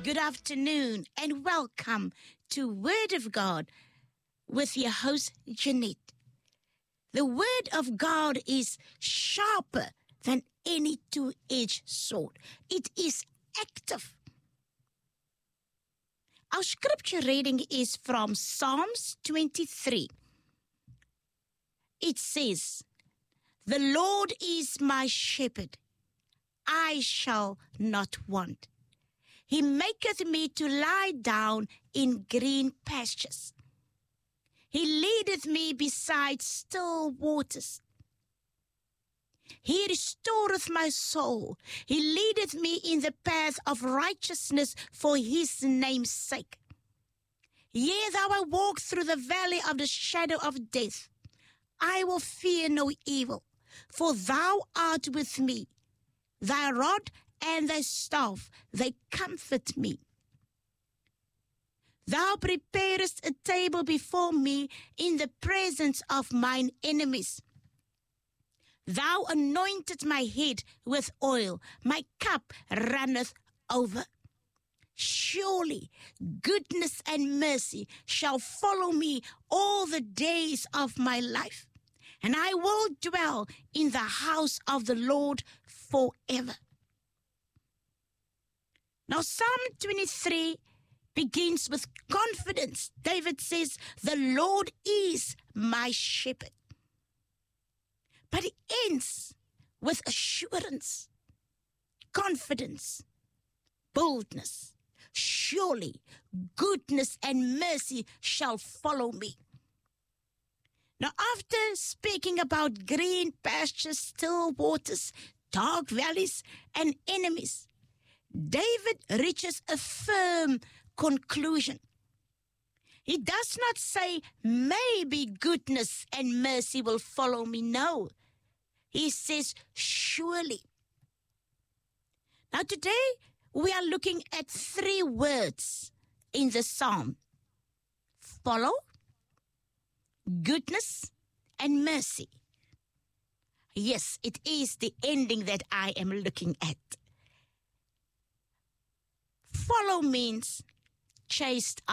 Good afternoon and welcome to Word of God with your host, Jeanette. The Word of God is sharper than any two-edged sword. It is active. Our scripture reading is from Psalms 23. It says, "The Lord is my shepherd, I shall not want. He maketh me to lie down in green pastures. He leadeth me beside still waters. He restoreth my soul. He leadeth me in the path of righteousness for his name's sake. Yea, though I walk through the valley of the shadow of death, I will fear no evil, for thou art with me. Thy rod and thy staff, they comfort me. Thou preparest a table before me in the presence of mine enemies. Thou anointest my head with oil, my cup runneth over. Surely goodness and mercy shall follow me all the days of my life, and I will dwell in the house of the Lord forever." Now, Psalm 23 begins with confidence. David says, "The Lord is my shepherd." But it ends with assurance, confidence, boldness. Surely goodness and mercy shall follow me. Now, after speaking about green pastures, still waters, dark valleys, and enemies, David reaches a firm conclusion. He does not say, maybe goodness and mercy will follow me. No, he says, surely. Now today, we are looking at 3 words in the psalm: follow, goodness, and mercy. Yes, it is the ending that I am looking at. Follow means chased